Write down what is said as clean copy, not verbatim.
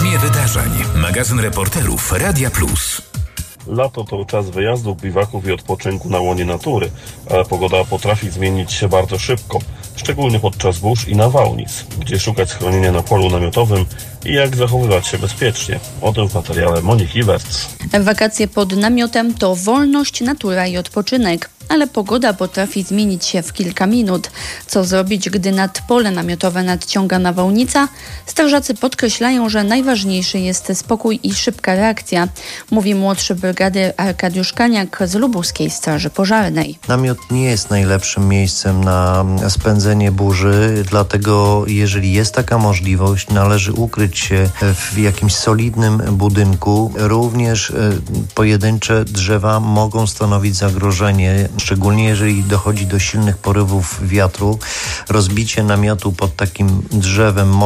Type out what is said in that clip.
rytmie wydarzeń. Magazyn reporterów Radia Plus. Lato to czas wyjazdów, biwaków i odpoczynku na łonie natury, ale pogoda potrafi zmienić się bardzo szybko, szczególnie podczas burz i nawałnic, gdzie szukać schronienia na polu namiotowym i jak zachowywać się bezpiecznie. O tym w materiale Moniki Werc. Wakacje pod namiotem to wolność, natura i odpoczynek. Ale pogoda potrafi zmienić się w kilka minut. Co zrobić, gdy nad pole namiotowe nadciąga nawałnica? Strażacy podkreślają, że najważniejszy jest spokój i szybka reakcja, mówi młodszy brygady Arkadiusz Kaniak z Lubuskiej Straży Pożarnej. Namiot nie jest najlepszym miejscem na spędzenie burzy, dlatego jeżeli jest taka możliwość, należy ukryć się w jakimś solidnym budynku. Również pojedyncze drzewa mogą stanowić zagrożenie, szczególnie jeżeli dochodzi do silnych porywów wiatru. Rozbicie namiotu pod takim drzewem